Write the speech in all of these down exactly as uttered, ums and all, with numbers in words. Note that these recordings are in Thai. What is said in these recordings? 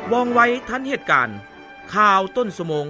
ว่องไวทันเหตุการณ์ข่าวต้นชั่วโมง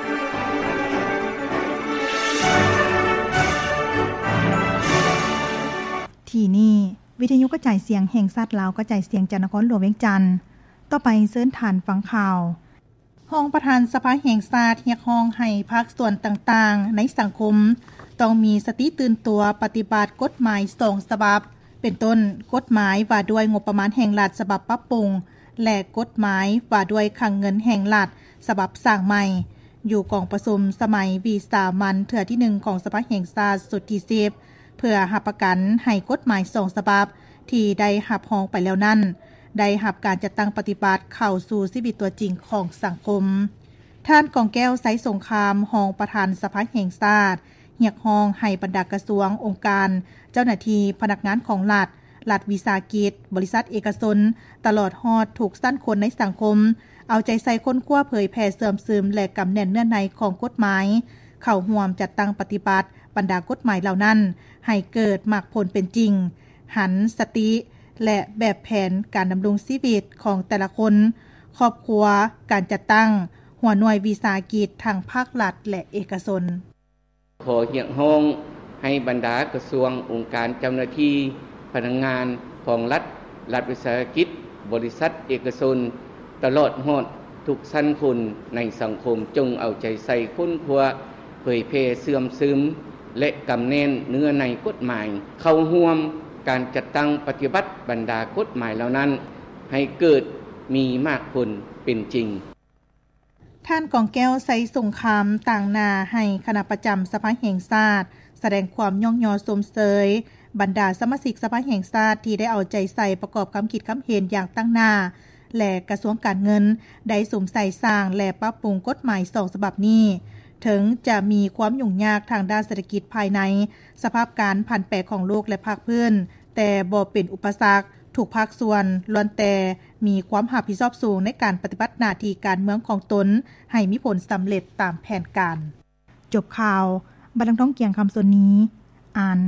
ที่นี่วิทยุกระจายเสียงแห่งชาติลาวกระจายเสียงจากนครหลวงเวียงจันทน์ต่อไปเชิญท่านฟังข่าวห้องประธานสภาแห่งชาติเรียกร้องให้ภาคส่วนต่างๆในสังคมต้องมีสติตื่นตัวปฏิบัติกฎหมายสองฉบับเป็นต้นกฎหมายว่าด้วยงบประมาณแห่งรัฐฉบับปรับปรุงและกฎหมายว่าด้วยคลังเงินแห่งรัฐฉบับสร้างใหม่อยู่กองประชุมสมัยวีสามัญเทื่อที่หนึ่งของสภาแห่งชาติสุดที่สิบเพื่อรับประกันให้กฎหมายสองฉบับที่ได้รับรองไปแล้วนั้นได้รับการจัดตั้งปฏิบัติเข้าสู่ชีวิตตัวจริงของสังคมท่านกองแก้วไสสงครามรองประธานสภาแห่งชาติเรียกร้องให้บรรดากระทรวงองค์การเจ้าหน้าที่พนักงานของรัฐรัฐวิสาหกิจบริษัทเอกชนตลอดฮอดถูกสั้นคนในสังคมเอาใจใส่ค้นคว้าเผยแผ่เสื่อมซึมและกำแน่นเนื้อในของกฎหมายเข้าร่วมจัดตั้งปฏิบัติบรรดากฎหมายเหล่านั้นให้เกิดมรรคผลเป็นจริงหันสติและแบบแผนการดำรงชีวิตของแต่ละคนครอบครัวการจัดตั้งหัวหน่วยวิสาหกิจทางภาครัฐและเอกชนขอเรียกร้องให้บรรดากระทรวงองค์การเจ้าหน้าที่พนักงานของรัฐรัฐวิสาหกิจบริษัทเอกชนตลอดฮอดทุกชั้นคนในสังคมจงเอาใจใส่ค้นคว้าเผยแพร่เสื่อมซึมและกำแน่นเนื้อในกฎหมายเข้าร่วมการจัดตั้งปฏิบัติบรรดากฎหมายเหล่านั้นให้เกิดมีมากผลเป็นจริงท่านกองแก้วไสสงครามต่างนาให้คณะประจำสภาแห่งชาติแสดงความย่องยอสมเสยบรรดาสมาชิกสภาแห่งชาติที่ได้เอาใจใส่ประกอบคำคิดคำเห็นอย่างตั้งหน้าและกระทรวงการเงินได้สมใส่สร้างและปรับปรุงกฎหมายสองฉบับนี้ถึงจะมีความยุ่งยากทางด้านเศรษฐกิจภายในสภาพการผันแปรของโลกและภาคพื้นแต่บ่เป็นอุปสรรคถูกภาคส่วนล้วนแต่มีความรับผิดชอบสูงในการปฏิบัติหน้าที่การเมืองของตนให้มีผลสำเร็จตามแผนการจบข่าวบัดดังท้องเกียงคำส่วนนี้อ่าน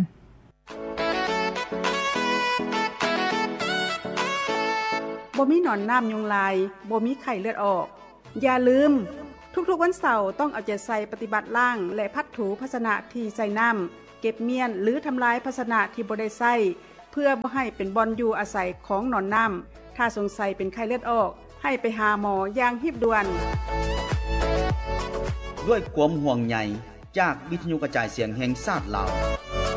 บ่มีหนอนน้ำยุงลายบ่มีไข้เลือดออกอย่าลืมทุกๆวันเสาร์ต้องเอาใจใส่ปฏิบัติล่างและพัดถูภาชนะที่ใส่น้ำเก็บเมียนหรือทำลายภาชนะที่บ่ได้ใส่เพื่อบ่ให้เป็นบ่อนอยู่อาศัยของหนอนน้ำถ้าสงสัยเป็นไข้เลือดออกให้ไปหาหมออย่างรีบด่วนด้วยความห่วงใยจากวิทยุกระจายเสียงแห่งชาติลาว